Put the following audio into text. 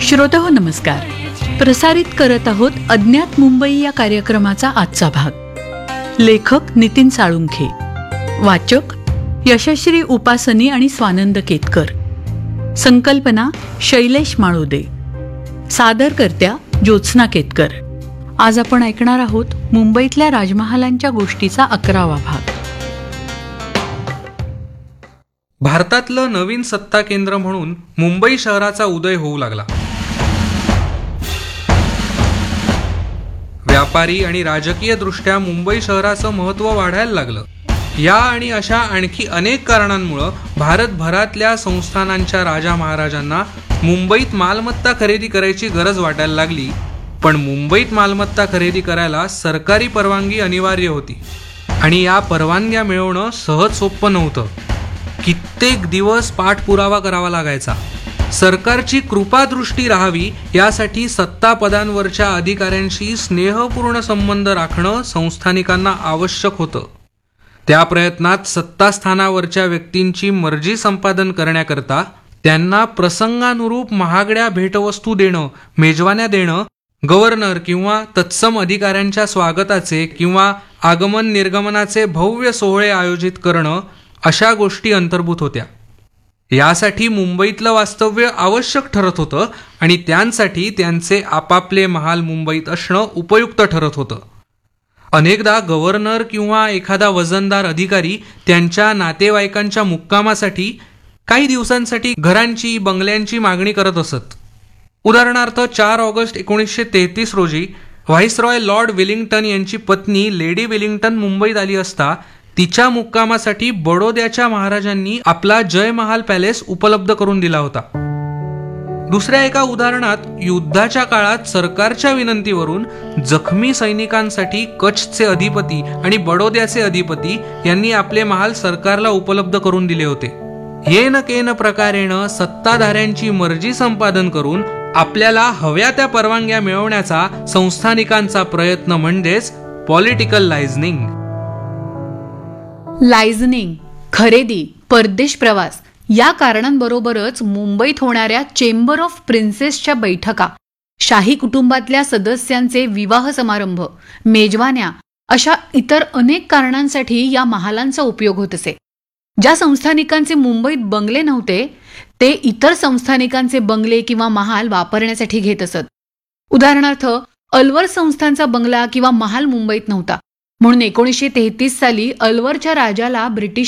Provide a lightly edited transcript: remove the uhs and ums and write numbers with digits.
श्रोतेहो नमस्कार. प्रसारित करत आहोत अज्ञात मुंबई या कार्यक्रमाचा आजचा भाग. लेखक नितीन साळुंखे, वाचक यशश्री उपासनी आणि स्वानंद केतकर, संकल्पना शैलेश माळुदे, सादरकर्त्या ज्योत्स्ना केतकर. आज आपण ऐकणार आहोत मुंबईतल्या राजमहालांच्या गोष्टीचा 11वा भाग. भारतातलं नवीन सत्ता केंद्र म्हणून मुंबई शहराचा उदय होऊ लागला. व्यापारी आणि राजकीय दृष्ट्या मुंबई शहराचं महत्त्व वाढायला लागलं. या आणि अशा आणखी अनेक कारणांमुळं भारतभरातल्या संस्थानांच्या राजा महाराजांना मुंबईत मालमत्ता खरेदी करायची गरज वाटायला लागली. पण मुंबईत मालमत्ता खरेदी करायला सरकारी परवानगी अनिवार्य होती आणि या परवानग्या मिळवणं सहज सोपं नव्हतं. कित्येक दिवस पाठपुरावा करावा लागायचा. सरकारची कृपादृष्टी राहावी यासाठी सत्ता पदांवरच्या अधिकाऱ्यांशी स्नेहपूर्ण संबंध राखणं संस्थानिकांना आवश्यक होतं. त्या प्रयत्नात सत्तास्थानावरच्या व्यक्तींची मर्जी संपादन करण्याकरता त्यांना प्रसंगानुरूप महागड्या भेटवस्तू देणं, मेजवान्या देणं, गव्हर्नर किंवा तत्सम अधिकाऱ्यांच्या स्वागताचे किंवा आगमन निर्गमनाचे भव्य सोहळे आयोजित करणं अशा गोष्टी अंतर्भूत होत्या. यासाठी मुंबईतलं वास्तव्य आवश्यक ठरत होतं आणि त्यांसाठी त्यांचे आपापले महाल मुंबईत असणं उपयुक्त ठरत होतं. अनेकदा गव्हर्नर किंवा एखादा वजनदार अधिकारी त्यांच्या नातेवाईकांच्या मुक्कामासाठी काही दिवसांसाठी घरांची, बंगल्यांची मागणी करत असत. उदाहरणार्थ 4 ऑगस्ट 1933 रोजी व्हाईसरॉय लॉर्ड विलिंग्टन यांची पत्नी लेडी विलिंग्टन मुंबईत आली असता तिच्या मुक्कामासाठी बडोद्याच्या महाराजांनी आपला जय महाल पॅलेस उपलब्ध करून दिला होता. दुसऱ्या एका उदाहरणात युद्धाच्या काळात सरकारच्या विनंतीवरून जखमी सैनिकांसाठी कच्छचे अधिपती आणि बडोद्याचे अधिपती यांनी आपले महाल सरकारला उपलब्ध करून दिले होते. येन केन प्रकारेण सत्ताधाऱ्यांची मर्जी संपादन करून आपल्याला हव्या त्या परवानग्या मिळवण्याचा संस्थानिकांचा प्रयत्न म्हणजेच पॉलिटिकल लायझनिंग. लायझनिंग, खरेदी, परदेश प्रवास या कारणांबरोबरच मुंबईत होणाऱ्या चेंबर ऑफ प्रिन्सेसच्या बैठका, शाही कुटुंबातल्या सदस्यांचे विवाह समारंभ, मेजवान्या अशा इतर अनेक कारणांसाठी या महालांचा उपयोग होत असे. ज्या संस्थानिकांचे मुंबईत बंगले नव्हते ते इतर संस्थानिकांचे बंगले किंवा महाल वापरण्यासाठी घेत असत. उदाहरणार्थ अलवर संस्थांचा बंगला किंवा महाल मुंबईत नव्हता म्हणून 1933 साली अलवरच्या राजाला ब्रिटिश